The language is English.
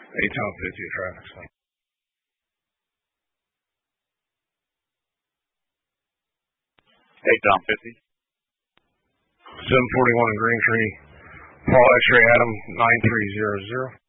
A-Town 50 traffic stop. 8 down 50. 741 in Green Tree. Paul X-ray Adam 9300.